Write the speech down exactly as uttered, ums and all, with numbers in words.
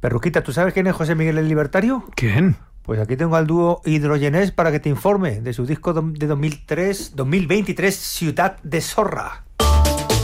Perruquita, ¿tú sabes quién es José Miguel el Libertario? ¿Quién? Pues aquí tengo al dúo Hidrogenés para que te informe de su disco de dos mil tres, dos mil veintitrés, Ciudad de Zorra.